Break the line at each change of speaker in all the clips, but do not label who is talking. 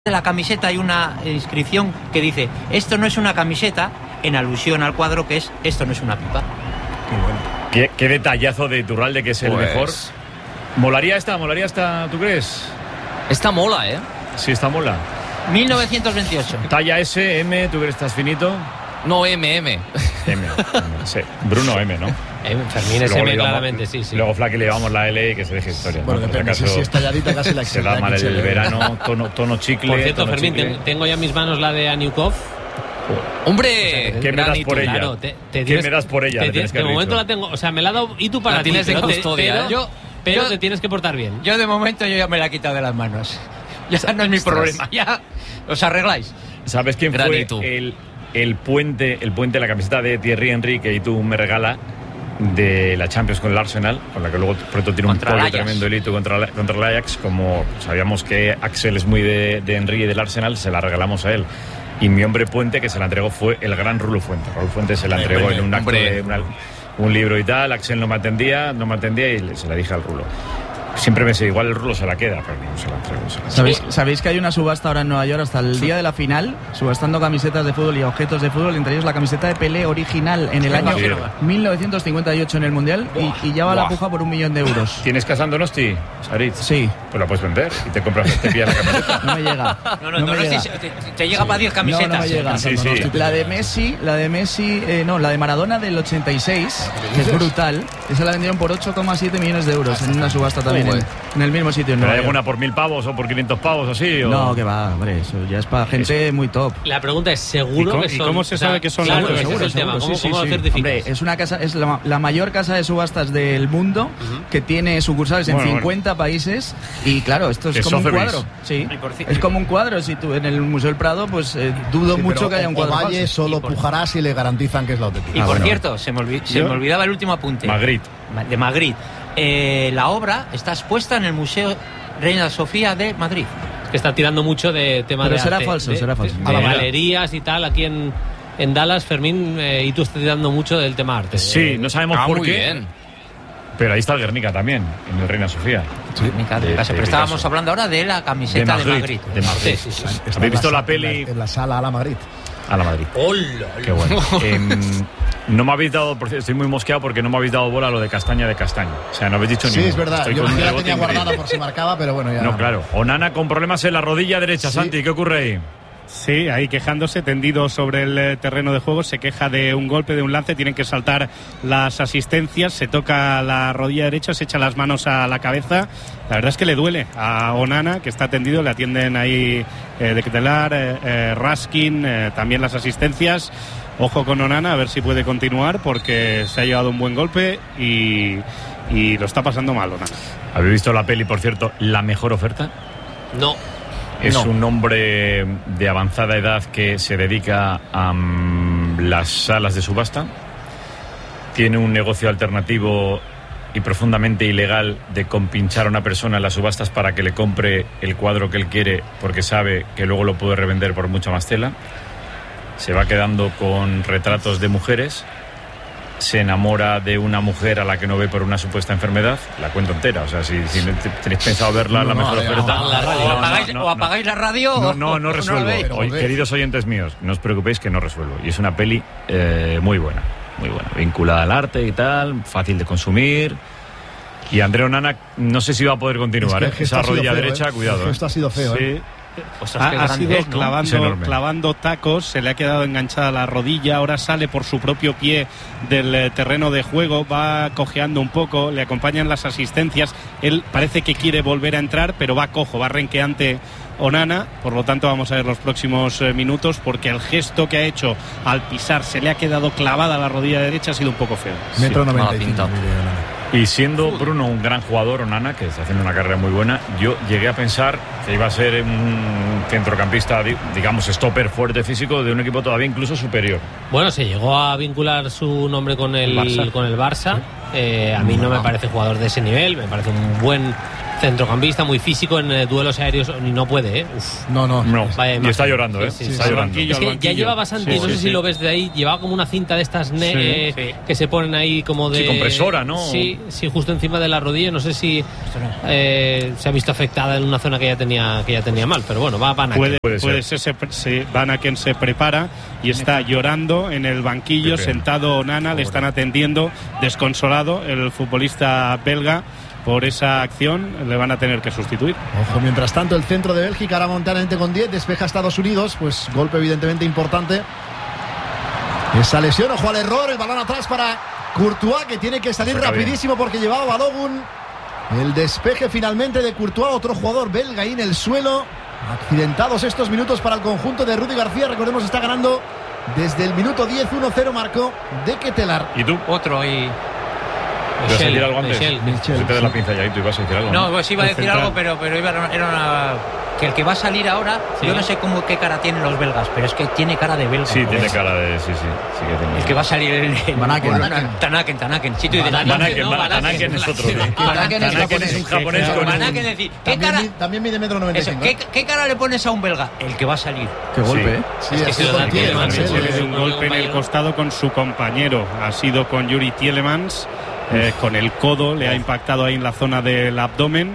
de la camiseta hay una inscripción que dice: esto no es una camiseta, en alusión al cuadro que es esto no es una pipa.
Qué bueno. Qué detallazo de Iturralde, que es el mejor. ¿Molaría esta, tú crees?
Esta mola, ¿eh?
Sí, esta mola.
1928.
Talla S, M, ¿tú crees que estás finito?
No, M.
M, sí. Bruno M, ¿no?
Fermín es M, claramente, sí.
Luego Flaky le llevamos la L y que se deje historia.
Bueno,
¿no?
depende, si es talladita casi la
se da mal el verano, tono chicle.
Por cierto, Fermín,
chicle.
tengo ya en mis manos la de Aniukov.
¡Hombre!
¿Qué me das por ella?
Claro,
¿Qué me das por ella?
De momento la tengo, o sea, me la ha dado y tú para
la
ti.
tienes de custodia,
pero te tienes que portar bien.
Yo de momento yo ya me la he quitado de las manos. Ya no es mi problema, ya os arregláis.
¿Sabes quién
Granito.
fue el puente, la camiseta de Thierry Henry que tú me regala de la Champions con el Arsenal, con la que luego pronto tiene un pollo tremendo delito contra el Ajax? Como sabíamos que Axel es muy de Henry y del Arsenal, se la regalamos a él. Y mi hombre puente que se la entregó fue el gran Rulo Fuente. Rulo Fuente se la entregó en un acto de un libro y tal. Axel no me atendía y se la dije al Rulo. Siempre me sé, igual el Rulo se la queda, pero no se la entrego.
¿Sabéis que hay una subasta ahora en Nueva York hasta el día de la final, subastando camisetas de fútbol y objetos de fútbol, entre ellos la camiseta de Pelé original en el año 1958 en el Mundial, y ya va la puja por 1 millón de euros.
¿Tienes Casando Nosti, Sarit?
Sí.
Pues la puedes vender y te compras la camiseta.
No me llega.
No me llega. Te llega para 10 camisetas.
No me llega.
Sí.
La de Messi, la de Maradona del 86, que es brutal, esa la vendieron por 8,7 millones de euros en una subasta también en el mismo sitio.
¿Pero hay alguna por 1.000 pavos o por 500 pavos o así?
No, que va, hombre, eso ya es para gente muy top.
La pregunta es, ¿seguro que son?
¿Y cómo se sabe que son
claro,
las
ese es el tema. ¿Cómo lo certificas?
Hombre, es una casa, es la mayor casa de subastas del mundo, que tiene sucursales en 50 países, y claro, esto es como un cuadro. Sí, es como un cuadro. Si tú en el Museo del Prado, pues dudo mucho que haya un cuadro.
Valle solo pujará si le garantizan que es la auténtica.
Y por cierto, se me olvidaba el último apunte. De Magritte. La obra está expuesta en el Museo Reina Sofía de Madrid.
Que está tirando mucho de tema de
será
arte,
falso.
de galerías y tal, aquí en Dallas, Fermín, y tú estás tirando mucho del tema arte.
Sí, no sabemos por qué.
Bien.
Pero ahí está el Guernica también, en el Reina Sofía.
Sí. Pero estábamos hablando ahora de la camiseta de Magritte.
Sí.
¿Habéis visto la peli?
En la sala a la Madrid.
A la Madrid.
¡Hola!
Qué bueno. No me habéis dado, estoy muy mosqueado porque no me habéis dado bola a lo de Castaña de Castaño. O sea, no habéis dicho ni.
Sí, es verdad.
Yo
la tenía guardada por si marcaba, pero bueno, ya.
No, claro. Onana con problemas en la rodilla derecha, sí. Santi, ¿qué ocurre ahí?
Sí, ahí quejándose, tendido sobre el terreno de juego, se queja de un golpe, de un lance, tienen que saltar las asistencias, se toca la rodilla derecha, se echa las manos a la cabeza. La verdad es que le duele a Onana, que está tendido, le atienden ahí de Ketelar, Raskin, también las asistencias. Ojo con Onana, a ver si puede continuar, porque se ha llevado un buen golpe y lo está pasando mal Onana.
¿Habéis visto la peli, por cierto, La Mejor Oferta?
No.
Es un hombre de avanzada edad que se dedica a las salas de subasta. Tiene un negocio alternativo y profundamente ilegal de compinchar a una persona en las subastas para que le compre el cuadro que él quiere, porque sabe que luego lo puede revender por mucha más tela. Se va quedando con retratos de mujeres. Se enamora de una mujer a la que no ve por una supuesta enfermedad. La cuento entera, o sea, si tenéis pensado verla, La Mejor Oferta.
O apagáis la radio.
No resuelvo. Queridos oyentes míos, no os preocupéis que no resuelvo. Y es una peli muy buena, vinculada al arte y tal, fácil de consumir. Y Andrea Onana, no sé si va a poder continuar. Esa rodilla derecha, cuidado.
Esto ha sido feo.
Sí. Ha sido clavando tacos, se le ha quedado enganchada la rodilla, ahora sale por su propio pie del terreno de juego, va cojeando un poco, le acompañan las asistencias, él parece que quiere volver a entrar, pero va cojo, va renqueante Onana, por lo tanto vamos a ver los próximos minutos, porque el gesto que ha hecho al pisar se le ha quedado clavada la rodilla derecha, ha sido un poco feo.
1,95 m.
Y siendo Bruno un gran jugador, Onana, que está haciendo una carrera muy buena, yo llegué a pensar que iba a ser un centrocampista, digamos, stopper fuerte físico de un equipo todavía incluso superior.
Bueno, se llegó a vincular su nombre con el Barça. A mí no me parece jugador de ese nivel, me parece un buen centrocampista, muy físico en duelos aéreos, y no puede,
No.
Y está llorando, está llorando.
Es que ya llevaba Santi, no sé si lo ves de ahí, llevaba como una cinta de estas que se ponen ahí como de...
Sí, compresora, ¿no?
Sí, justo encima de la rodilla, no sé si se ha visto afectada en una zona que ya tenía mal, pero bueno, va Van Aken.
Puede ser, Van Aken se prepara y está llorando en el banquillo, sentado Onana, le están atendiendo, desconsolado el futbolista belga. Por esa acción le van a tener que sustituir.
Ojo, mientras tanto el centro de Bélgica, ahora momentáneamente con 10, despeja a Estados Unidos, pues golpe evidentemente importante. Esa lesión, ojo al error, el balón atrás para Courtois, que tiene que salir rapidísimo porque llevaba Balogun. El despeje finalmente de Courtois, otro jugador belga ahí en el suelo. Accidentados estos minutos para el conjunto de Rudy García, recordemos está ganando desde el minuto 10, 1-0 marcó de Ketelaar.
¿Y tú?
Otro ahí.
¿Ibas a decir algo antes? Se te da la pinza ya y tú ibas a decir algo.
No, pues iba a decir algo, pero era una... Que el que va a se salir ahora, yo no sé qué cara tienen los belgas, pero es que tiene cara de belga.
Sí, tiene cara de... Sí que tiene.
El que va a salir el
Van Aken.
Tanaken. Sí, tú dices
Tanaken es otro.
Tanaken
es un japonés con...
Tanaken, es decir, ¿qué cara...
También mide 1,95 m.
¿Qué cara le pones a un belga? El que va a salir.
Qué golpe,
Sí,
es que se lo da
Tielemans. Un golpe en el costado con su compañero. Ha sido con Yuri Tielemans. Con el codo le ha impactado ahí en la zona del abdomen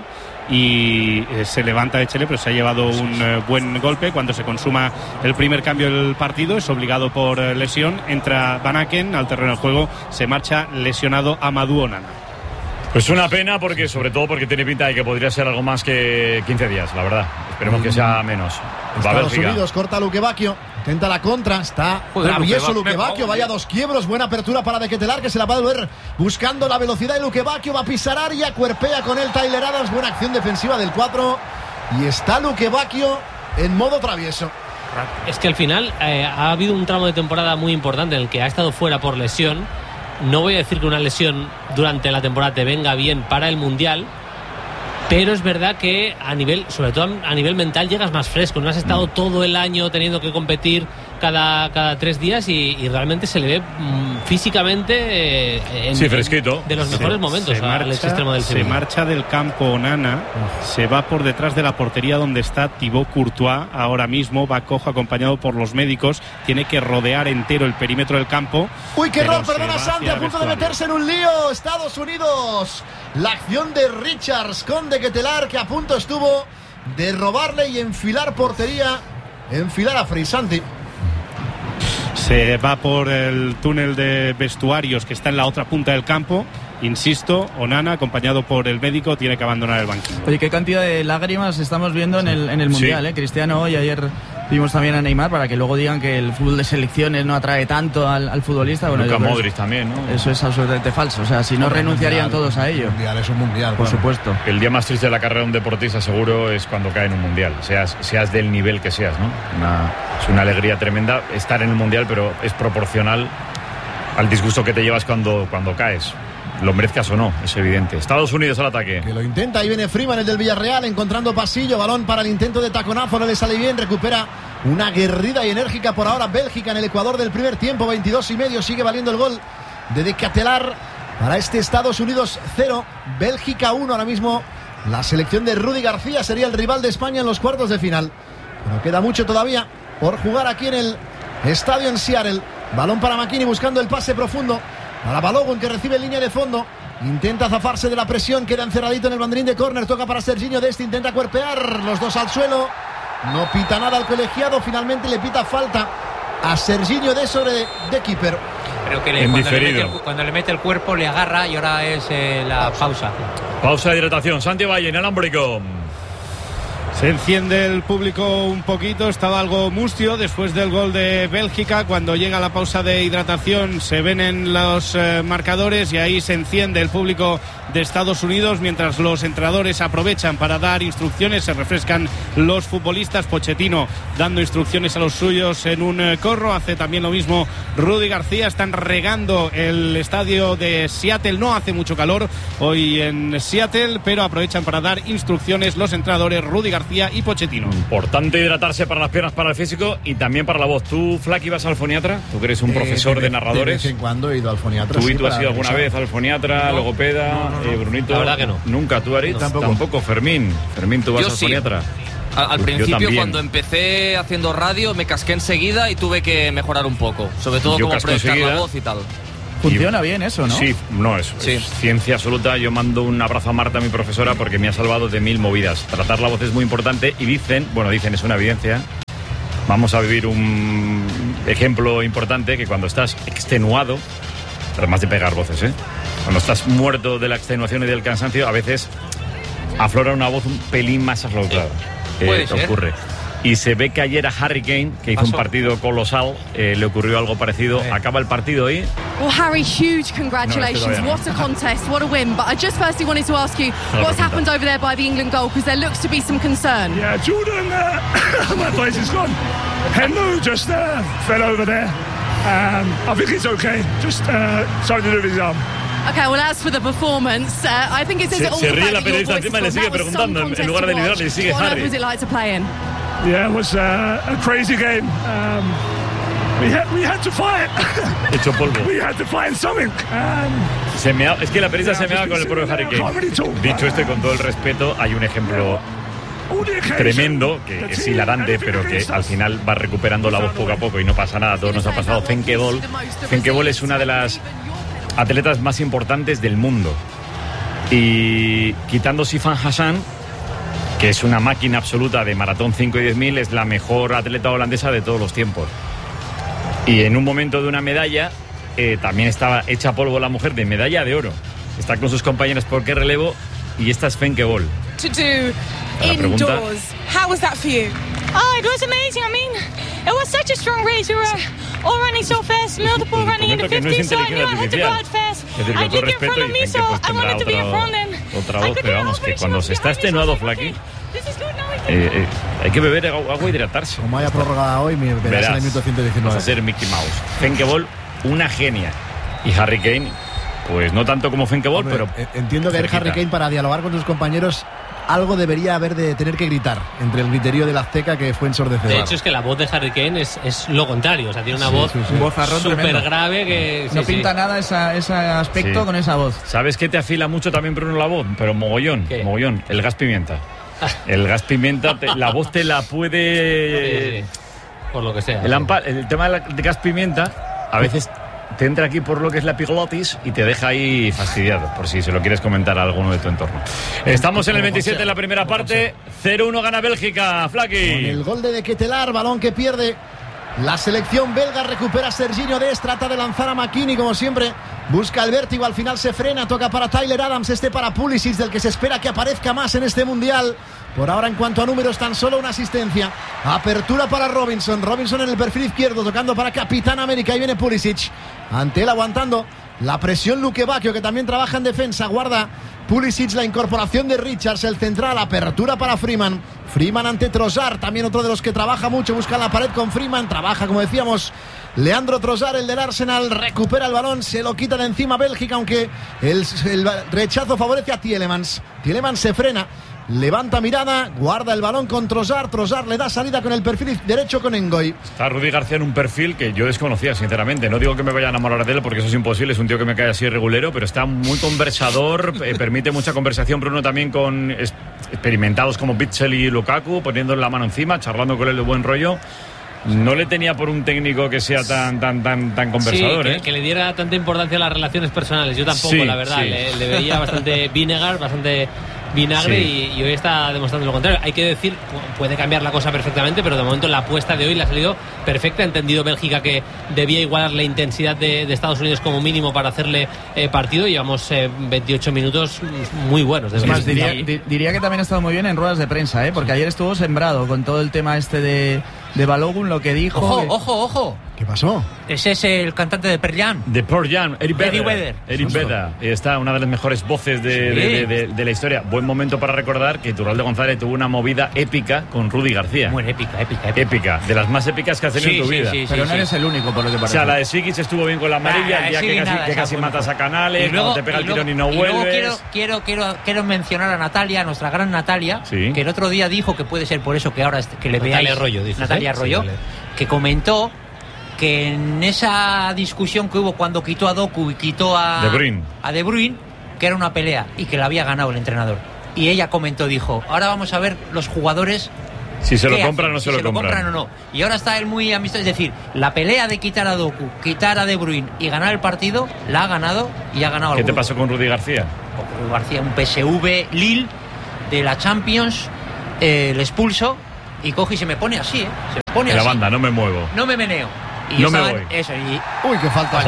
y se levanta de Chile, pero se ha llevado un buen golpe. Cuando se consuma el primer cambio del partido, es obligado por lesión, entra Van Aken al terreno del juego, se marcha lesionado Amadou Onana.
Pues una pena, sobre todo porque tiene pinta de que podría ser algo más que 15 días, la verdad. Esperemos que sea menos.
Estados Unidos corta a Luque Bacchio, intenta la contra, está travieso Luque Bacchio, vaya dos quiebros, buena apertura para de Ketelaar, que se la va a devolver buscando la velocidad de Luque Bacchio, va a pisar área, cuerpea con él Tyler Adams, buena acción defensiva del 4 y está Luque Bacchio en modo travieso.
Es que al final ha habido un tramo de temporada muy importante en el que ha estado fuera por lesión. No voy a decir que una lesión durante la temporada te venga bien para el Mundial, pero es verdad que sobre todo a nivel mental llegas más fresco. No has estado todo el año teniendo que competir cada 3 días y realmente se le ve físicamente
fresquito.
De los mejores momentos al extremo del
Se marcha del campo Onana, se va por detrás de la portería donde está Thibaut Courtois ahora mismo, va cojo acompañado por los médicos, tiene que rodear entero el perímetro del campo.
Uy, qué error, perdona Santi, a punto de meterse en un lío Estados Unidos. La acción de Richards con de Ketelaar, que a punto estuvo de robarle y enfilar portería, enfilar a Frisanti.
Se va por el túnel de vestuarios que está en la otra punta del campo. Insisto, Onana, acompañado por el médico, tiene que abandonar el banquillo.
Oye, qué cantidad de lágrimas estamos viendo en el Mundial, Cristiano, y ayer vimos también a Neymar, para que luego digan que el fútbol de selecciones no atrae tanto al futbolista. Bueno,
Luka Modric también, ¿no?
Eso es absolutamente falso. O sea, si no renunciarían todos a ello.
Mundial es un mundial.
Por supuesto.
El día más triste de la carrera de un deportista seguro es cuando cae en un mundial, seas del nivel que seas, ¿no? Es una alegría tremenda estar en el mundial, pero es proporcional al disgusto que te llevas cuando caes. Lo merezcas o no, es evidente. Estados Unidos al ataque.
Que lo intenta, ahí viene Freeman, el del Villarreal, encontrando pasillo, balón para el intento de taconazo, no le sale bien, recupera una aguerrida y enérgica por ahora Bélgica en el Ecuador del primer tiempo, 22,5, sigue valiendo el gol de Ketelaar para este Estados Unidos 0, Bélgica 1, ahora mismo la selección de Rudy García sería el rival de España en los cuartos de final, pero queda mucho todavía por jugar aquí en el estadio en Seattle. Balón para McKinney buscando el pase profundo para Balogun, que recibe en línea de fondo, intenta zafarse de la presión, queda encerradito en el banderín de córner, toca para Serginho Dest, intenta cuerpear, los dos al suelo, no pita nada al colegiado, finalmente le pita falta a Serginho Dest sobre de keeper.
Creo que cuando le mete el cuerpo le agarra y ahora es la pausa.
Pausa de hidratación. Santi Valle, inalámbrico.
Se enciende el público un poquito, estaba algo mustio después del gol de Bélgica. Cuando llega la pausa de hidratación se ven en los marcadores y ahí se enciende el público de Estados Unidos mientras los entrenadores aprovechan para dar instrucciones, se refrescan los futbolistas. Pochettino dando instrucciones a los suyos en un corro, hace también lo mismo Rudy García. Están regando el estadio de Seattle, no hace mucho calor hoy en Seattle, pero aprovechan para dar instrucciones los entrenadores Rudy García García y Pochettino.
Importante hidratarse para las piernas, para el físico y también para la voz. ¿Tú, Flaky, vas al foniatra? ¿Tú que eres un profesor de narradores?
De vez en cuando he ido al foniatra.
¿Tú has ido alguna vez al foniatra, logopeda, Brunito?
La verdad que no.
¿Nunca? ¿Tú, Aritz? Tampoco. Fermín, ¿tú vas al foniatra?
Al principio, cuando empecé haciendo radio, me casqué enseguida y tuve que mejorar un poco. Sobre todo cómo proyectar la voz y tal.
Funciona bien eso, ¿no?
Sí, es ciencia absoluta. Yo mando un abrazo a Marta, mi profesora, porque me ha salvado de 1000 movidas. Tratar la voz es muy importante y dicen, es una evidencia. Vamos a vivir un ejemplo importante, que cuando estás extenuado, además de pegar voces, cuando estás muerto de la extenuación y del cansancio, a veces aflora una voz un pelín más aflautada.
Puede ser.
Ocurre. Y se ve que ayer a Harry Kane, que hizo un partido colosal, le ocurrió algo parecido. Acaba el partido y...
Well, Harry, huge congratulations. What a contest, what a win. But I just firstly wanted to ask you, what's happened over there by the England goal? Because there looks to be some concern.
Yeah, Jordan, my place is gone. Henlo just fell over there. I think it's okay. Just something to do with his arm.
Okay, well, as for the performance, I think it says it all.
Se ríe la periodista encima y le sigue preguntando en lugar de liderar, le sigue Harry.
What was it like to play in?
Yeah, it was a crazy game. We had to fight.
Hecho polvo.
We had to find something.
Es que la periodista se me va con el propio Harry Kane. Dicho esto y con todo el respeto, hay un ejemplo tremendo, que es hilarante, pero que al final va recuperando la voz poco a poco y no pasa nada. Todo nos ha pasado. Femke Bol. Femke Bol es una de las atletas más importantes del mundo. Y quitando Sifan Hassan, que es una máquina absoluta de maratón 5 y 10.000, es la mejor atleta holandesa de todos los tiempos. Y en un momento de una medalla, también estaba hecha polvo la mujer, de medalla de oro. Está con sus compañeras por qué relevo, y esta es Femke Bol.
To do indoors, how was that for you?
Oh, it was amazing. I mean, it was such a strong race. We were all running so fast, multiple running in the 15, so I knew I had to go out fast. I looked in front of me, so I wanted to be in front.
Otra voz, pero vamos, que cuando se está extenuado, Flaky, hay que beber agua y hidratarse.
Como haya prórroga hoy, me verás en el minuto 119.
Vas a ser Mickey Mouse. Femke Bol, una genia. Y Harry Kane, pues no tanto como Femke Bol, pero...
Entiendo que Harry Kane, para dialogar con sus compañeros, algo debería haber de tener que gritar entre el griterío de la Azteca, que fue ensordecedor.
De hecho, es que la voz de Harry Kane es lo contrario. O sea, tiene una voz súper grave que...
No pinta nada ese aspecto con esa voz.
¿Sabes qué te afila mucho también, Bruno, la voz? Pero mogollón, el gas pimienta. El gas pimienta, la voz te la puede...
Por lo que sea.
El tema del gas pimienta, a veces... te entra aquí por lo que es la epiglotis y te deja ahí fastidiado, por si se lo quieres comentar a alguno de tu entorno. Estamos en el 27 en la primera parte. 0-1 gana Bélgica, Flaky.
Con el gol de Ketelar, balón que pierde la selección belga, recupera Serginho Dest, trata de lanzar a McKinney como siempre, busca el vértigo, al final se frena, toca para Tyler Adams, para Pulisic, del que se espera que aparezca más en este mundial. Por ahora, en cuanto a números, tan solo una asistencia. Apertura para Robinson en el perfil izquierdo, tocando para Capitán América, y viene Pulisic, ante él aguantando la presión Luque Bacchio, que también trabaja en defensa, guarda Pulisic, la incorporación de Richards, el central, apertura para Freeman ante Trossard, también otro de los que trabaja mucho, busca la pared con Freeman, trabaja, como decíamos, Leandro Trossard, el del Arsenal, recupera el balón, se lo quita de encima Bélgica, aunque el rechazo favorece a Tielemans se frena, levanta mirada, guarda el balón con Trossard le da salida con el perfil derecho con Ngoy.
Está Rudy García en un perfil que yo desconocía, sinceramente. No digo que me vaya a enamorar de él, porque eso es imposible, es un tío que me cae así regulero, pero está muy conversador, permite mucha conversación, Bruno, también con experimentados como Bitzel y Lukaku, poniéndole la mano encima, charlando con él de buen rollo. No le tenía por un técnico que sea tan conversador.
Sí, que le diera tanta importancia a las relaciones personales. Yo tampoco, la verdad. Sí. Le veía bastante vinagre y hoy está demostrando lo contrario. Hay que decir, puede cambiar la cosa perfectamente, pero de momento la apuesta de hoy le ha salido perfecta. Ha entendido Bélgica que debía igualar la intensidad de Estados Unidos como mínimo para hacerle partido. Llevamos 28 minutos muy buenos.
Es más, diría que también ha estado muy bien en ruedas de prensa, porque ayer estuvo sembrado con todo el tema de Balogun, lo que dijo.
Ojo.
¿Qué pasó?
Ese es el cantante de Pearl Jam.
De Pearl Jam, Eric Vedder. Está una de las mejores voces de la historia. Buen momento para recordar que Iturralde González tuvo una movida épica con Rudy García.
Muy épica.
De las más épicas que has tenido en tu vida.
Pero no eres el único, por lo que parece.
O sea, la de Sikic estuvo bien con la amarilla, el día que casi matas a Canales, luego, te pega el tirón y no vuelves.
Quiero mencionar a Natalia, nuestra gran Natalia, que el otro día dijo que puede ser por eso que ahora que le veáis. Natalia Arroyo, que comentó que en esa discusión que hubo cuando quitó a Doku y quitó a De Bruyne, que era una pelea y que la había ganado el entrenador. Y ella comentó, dijo, ahora vamos a ver los jugadores
si se lo compran o no se lo compran
o no. Y ahora está él muy amistoso, es decir, la pelea de quitar a Doku, quitar a De Bruyne y ganar el partido, la ha ganado y ha ganado.
¿Qué te pasó con Rudy García?
Rudy García, un PSV Lille de la Champions, le expulso y coge y se me pone así, se me pone
en
así.
La banda, no me muevo.
No me meneo. Y
no me voy.
Uy, qué falta.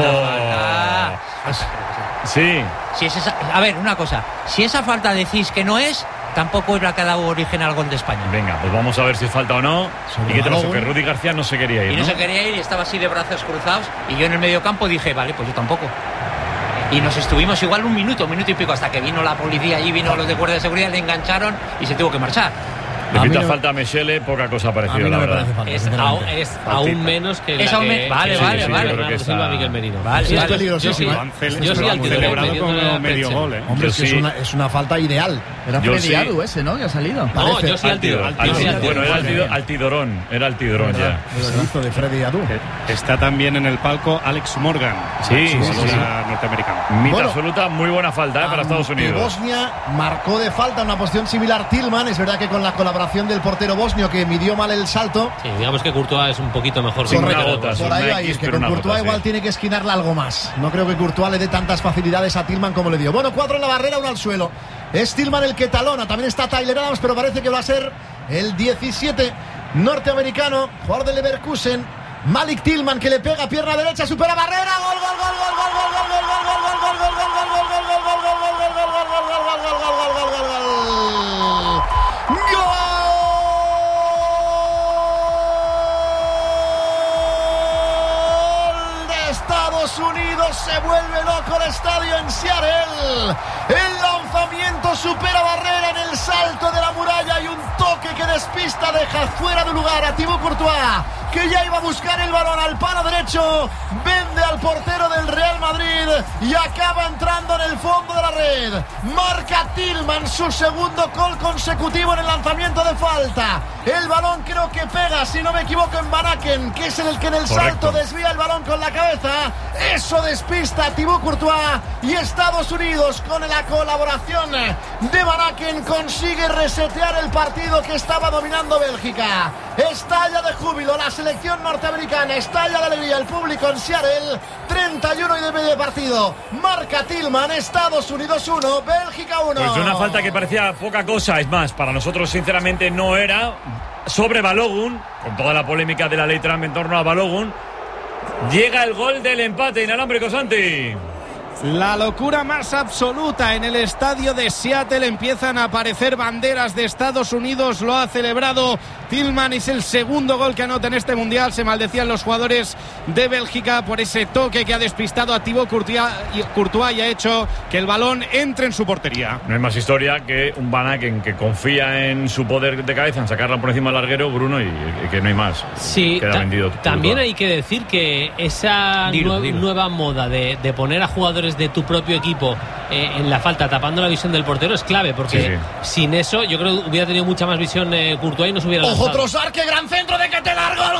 Sí.
Si es esa, a ver, una cosa. Si esa falta decís que no es, tampoco es la que ha dado origen al gol de España.
Venga, pues vamos a ver si falta o no. ¿Y qué te pasó? Que Rudy García no se quería ir.
Y no se quería ir y estaba así de brazos cruzados. Y yo en el medio campo dije, vale, pues yo tampoco. Y nos estuvimos igual un minuto y pico, hasta que vino la policía y vino los de guardia de seguridad, le engancharon y se tuvo que marchar.
Le pita falta a Mechele, poca cosa parecida, la verdad.
Es aún menos que la que...
Vale.
Silva Miguel Merino.
Vale, es peligrosísimo.
Yo sí al
celebrado con medio gol, ¿eh?
Hombre, es una falta ideal.
Era Freddy Adu ese, ¿no? Que ha salido.
No, yo sí al Tidorón.
Bueno, era Altidorón ya.
El hijo de Freddy Adu.
Está también en el palco Alex Morgan.
Sí.
Norteamericano.
Mita absoluta, muy buena falta para Estados Unidos.
Bosnia marcó de falta una posición similar Tillman. Es verdad que con la colaboración del portero bosnio que midió mal el salto.
Sí, digamos que Courtois es un poquito mejor.
Sin una gota,
por ahí va a ir, que con Courtois igual tiene que esquinarla algo más. No creo que Courtois le dé tantas facilidades a Tillman como le dio. Bueno, 4 en la barrera, 1 al suelo. Es Tillman el que talona. También está Tyler Adams, pero parece que va a ser el 17 norteamericano, jugador del Leverkusen, Malik Tillman, que le pega pierna derecha, supera barrera, gol. Unidos, se vuelve loco el estadio en Seattle. El lanzamiento supera barrera en el salto de la muralla y un toque que despista, deja fuera de lugar a Thibaut Courtois, que ya iba a buscar el balón al palo derecho, vende al portero del Real Madrid y acaba entrando en el fondo de la red. Marca Tillman su segundo gol consecutivo en el lanzamiento de falta. El balón creo que pega, si no me equivoco, en Van Aken, que es el que en el salto desvía el balón con la cabeza. Eso despista a Thibaut Courtois y Estados Unidos, con la colaboración de Van Aken, consigue resetear el partido que estaba dominando Bélgica. Estalla de júbilo la selección norteamericana, estalla de alegría el público en Seattle. 31 y de medio partido. Marca Tillman, Estados Unidos 1, Bélgica 1.
Pues una falta que parecía poca cosa, es más, para nosotros sinceramente no era. Sobre Balogun, con toda la polémica de la ley Trump en torno a Balogun, llega el gol del empate inalámbrico, Santi.
La locura más absoluta en el estadio de Seattle. Empiezan a aparecer banderas de Estados Unidos. Lo ha celebrado Tillman. Es el segundo gol que anota en este mundial. Se maldecían los jugadores de Bélgica por ese toque que ha despistado a Thibaut Courtois y ha hecho que el balón entre en su portería.
No hay más historia que un Van Aken que confía en su poder de cabeza, en sacarla por encima del larguero, Bruno, y que no hay más.
Sí,
queda vendido.
También hay que decir que esa nueva moda de poner a jugadores de tu propio equipo en la falta tapando la visión del portero es clave, porque sin eso yo creo que hubiera tenido mucha más visión Courtois y no se hubiera lanzado.
Ojo Trossard, que gran centro de Ketelar, gol.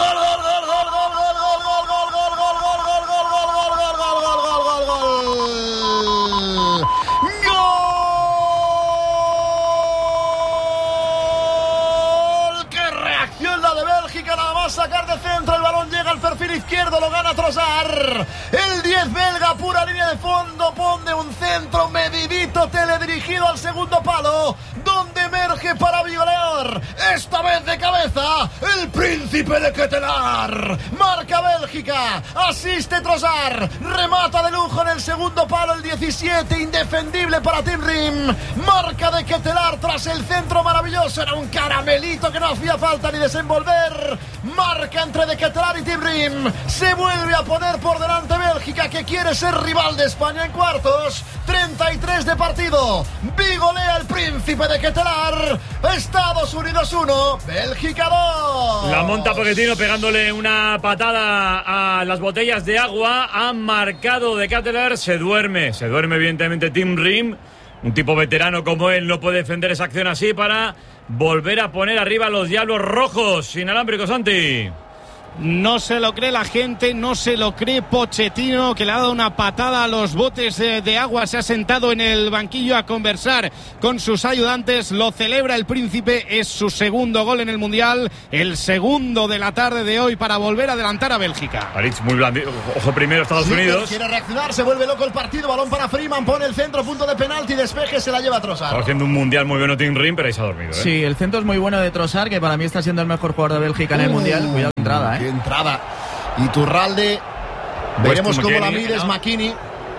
¡Qué reacción la de Bélgica! Nada más sacar de centro, el balón llega al perfil izquierdo, lo gana Trossard. El 10 belga, pura línea de fondo, pone un centro medidito, teledirigido al segundo palo, donde emerge para violar, esta vez de cabeza, el príncipe de Ketelar. Marca Bélgica, asiste Trossard, remata de lujo en el segundo palo, el 17, indefendible para Tim Rim. Marca de Ketelar tras el centro maravilloso, era un caramelito que no hacía falta ni desenvolver. Marca polémica entre De Ketelaere y Tim Ream. Se vuelve a poner por delante Bélgica, que quiere ser rival de España en cuartos. 33 de partido. Vigolea el príncipe De Ketelaere. Estados Unidos 1, Bélgica 2.
La monta Pochettino pegándole una patada a las botellas de agua. Han marcado De Ketelaere. Se duerme evidentemente Tim Ream. Un tipo veterano como él no puede defender esa acción así para volver a poner arriba a los Diablos Rojos. Inalámbricos, Santi.
No se lo cree la gente, no se lo cree Pochettino, que le ha dado una patada a los botes de agua. Se ha sentado en el banquillo a conversar con sus ayudantes. Lo celebra el príncipe, es su segundo gol en el Mundial, el segundo de la tarde de hoy para volver a adelantar a Bélgica.
París muy blandito, ojo primero Estados Unidos.
Quiere reaccionar, se vuelve loco el partido, balón para Freeman, pone el centro, punto de penalti, despeje, se la lleva a Trossard.
Está haciendo un Mundial muy bueno Tim Ream, pero ahí se ha dormido.
Sí, el centro es muy bueno de Trossard, que para mí está siendo el mejor jugador de Bélgica en el Mundial. Cuidado la entrada,
Qué entrada. Iturralde. Veremos cómo la mides, McKennie.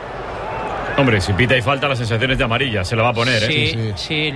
Hombre, si pita y falta, las sensaciones de amarilla se la va a poner,
Sí,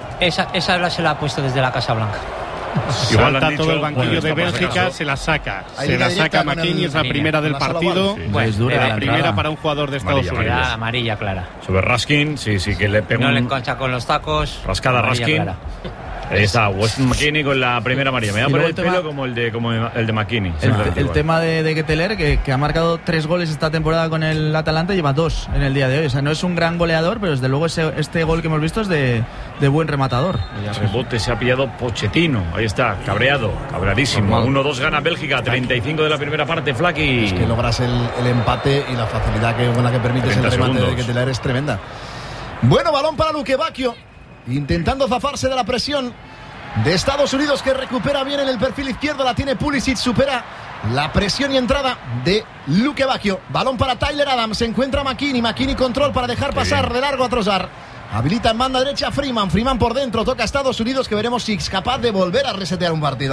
esa se la ha puesto desde la Casa Blanca.
Igual salta todo el banquillo de Bélgica, se la saca. Se la saca McKennie, es la primera del partido.
Es dura
la primera para un jugador de Estados Unidos.
Amarilla clara.
Sobre Raskin, sí, que le pega.
No le engancha con los tacos.
Rascada Raskin. Ahí está, Weston McKennie con la primera amarilla. Me da por el pelo como el de McKennie.
El tema de Ketelaere, que ha marcado 3 goles esta temporada con el Atalanta, lleva 2 en el día de hoy. O sea, no es un gran goleador, pero desde luego este gol que hemos visto es de buen rematador.
El rebote se ha pillado Pochettino. Ahí está, cabreadísimo. 1-2 gana Bélgica, 35 de la primera parte, Flaky.
Es que logras el empate y la facilidad con la que permites el remate de Ketelaere es tremenda. Bueno, balón para Luque Bacchio, intentando zafarse de la presión de Estados Unidos, que recupera bien en el perfil izquierdo. La tiene Pulisic, supera la presión y entrada de Luque Bacchio. Balón para Tyler Adams, se encuentra McKennie control para dejar pasar de largo a Trossard. Habilita en banda derecha Freeman por dentro, toca a Estados Unidos, que veremos si es capaz de volver a resetear un partido.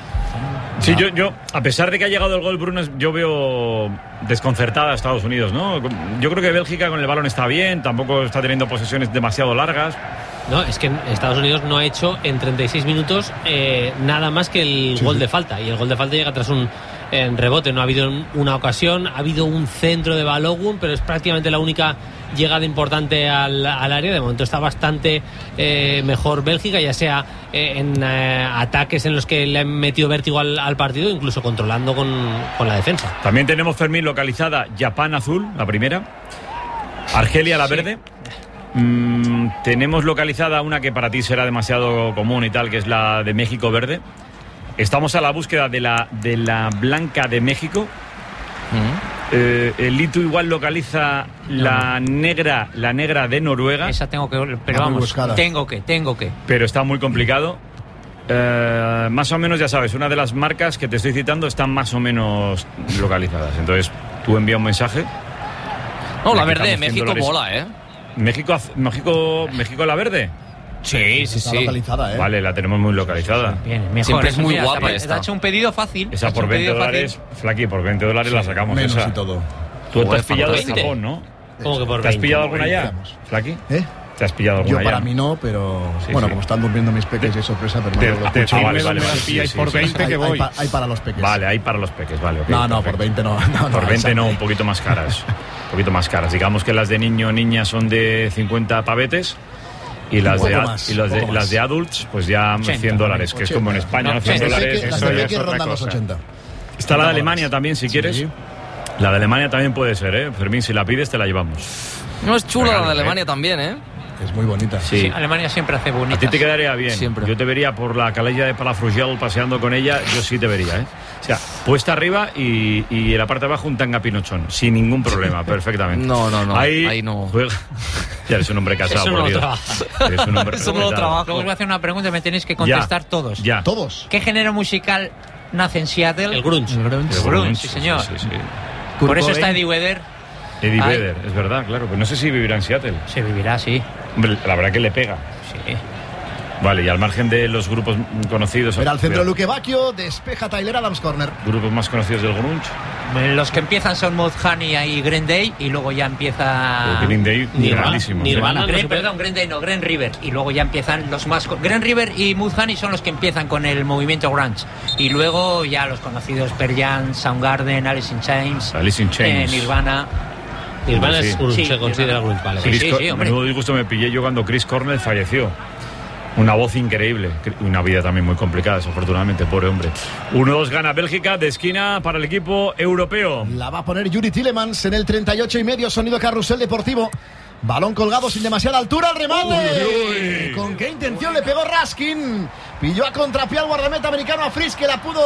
Sí, yo a pesar de que ha llegado el gol, Bruno, yo veo desconcertada a Estados Unidos, ¿no? Yo creo que Bélgica con el balón está bien, tampoco está teniendo posesiones demasiado largas.
No, es que Estados Unidos no ha hecho en 36 minutos nada más que el gol de falta. Y el gol de falta llega tras un rebote. No ha habido una ocasión, ha habido un centro de Balogun, pero es prácticamente la única llegada importante al área. De momento está bastante mejor Bélgica, ya sea en ataques en los que le han metido vértigo al partido, incluso controlando con la defensa.
También tenemos, Fermín, localizada Japán azul, la primera. Argelia la verde. Tenemos localizada una que para ti será demasiado común y tal, que es la de México verde. Estamos a la búsqueda de la blanca de México. El Itu igual localiza la negra de Noruega.
Esa tengo que, pero vamos, tengo que.
Pero está muy complicado. Más o menos, ya sabes, una de las marcas que te estoy citando están más o menos localizadas. Entonces, tú envía un mensaje.
No, la verde de México mola,
¿México la verde?
Sí.
Localizada,
Vale, la tenemos muy localizada.
Bien, mejor.
Siempre es muy guapa
esta. Ha hecho un pedido fácil.
Esa por $20, Flaky, por $20 la sacamos.
Menos
esa.
Y todo.
Tú te has pillado de Japón, ¿no?
¿Cómo que por 20?
¿Te has pillado alguna ya, Flaky? ¿Te has pillado alguna
ya? Yo para
ya?
mí no, pero como están durmiendo mis peques, es sorpresa, pero
vale. Por 20 que voy.
Hay para los peques.
Vale, hay para los peques, vale. Okay,
no, por 20 no.
Por 20 no, un poquito más caras. Un poquito más caras. Digamos que las de niño o niña son de 50 pavetes. Y las de adults, pues ya $100, que es como en España, ¿no? $100.
Eso ya es otra cosa. 80.
Está la de Alemania también, si quieres. La de Alemania también puede ser, Fermín, si la pides te la llevamos.
No, es chula la de Alemania también,
Es muy bonita.
Sí, Alemania siempre hace bonitas.
A ti te quedaría bien.
Siempre.
Yo te vería por la calella de Palafrugell paseando con ella, yo sí te vería, O sea, puesta arriba y en la parte de abajo un tanga pinochón, sin ningún problema, perfectamente.
No. Ahí no.
Juega. Ya eres un hombre casado,
Eso no
por Dios.
Eres
un hombre
Eso no lo trabajo.
Os voy a hacer una pregunta y me tenéis que contestar todos.
Ya.
Todos.
¿Qué género musical nace en Seattle?
El grunge.
El grunge, sí, señor.
Sí.
Por eso está Eddie Vedder.
Eddie Vedder, es verdad, claro. Pues no sé si vivirá en Seattle.
Se vivirá, sí.
Hombre, la verdad que le pega.
Sí.
Vale, y al margen de los grupos conocidos...
Era al centro de Luque Bacchio, despeja Tyler Adams, corner.
¿Grupos más conocidos del grunge?
Los que empiezan son Mudhoney y Green Day, y luego ya empieza...
Green Day, grandísimo.
Green Day no, Green River, y luego ya empiezan los más... Green River y Mudhoney son los que empiezan con el movimiento grunge, y luego ya los conocidos Pearl Jam, Soundgarden, Alice in Chains, Nirvana...
Nirvana se considera grunge, vale.
Sí, hombre. Menudo disgusto me pillé yo cuando Chris Cornell falleció. Una voz increíble, una vida también muy complicada, desafortunadamente, pobre hombre. 1-2 gana Bélgica, de esquina para el equipo europeo.
La va a poner Yuri Tillemans en el 38,5, sonido carrusel deportivo. Balón colgado sin demasiada altura, el remate. Uy. ¿Con qué intención le pegó Raskin? Pilló a contrapié al guardameta americano a Fries, que la pudo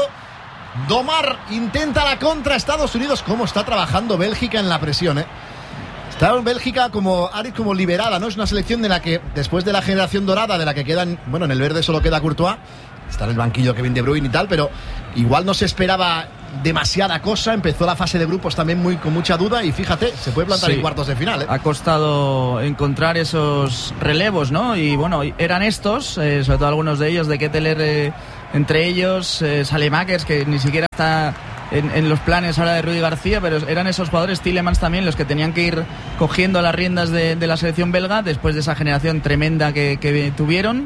domar. Intenta la contra Estados Unidos. ¿Cómo está trabajando Bélgica en la presión, Está en Bélgica como liberada, ¿no? Es una selección de la que, después de la generación dorada, de la que quedan, bueno, en el verde solo queda Courtois, está en el banquillo Kevin De Bruyne y tal, pero igual no se esperaba demasiada cosa. Empezó la fase de grupos también con mucha duda, y fíjate, se puede plantar en cuartos de final,
Ha costado encontrar esos relevos, ¿no? Y bueno, eran estos, sobre todo algunos de ellos, de Ketteler, entre ellos, Salemakers, que ni siquiera está en los planes ahora de Rudi García, pero eran esos jugadores, Tillemans también, los que tenían que ir cogiendo las riendas de la selección belga después de esa generación tremenda que tuvieron.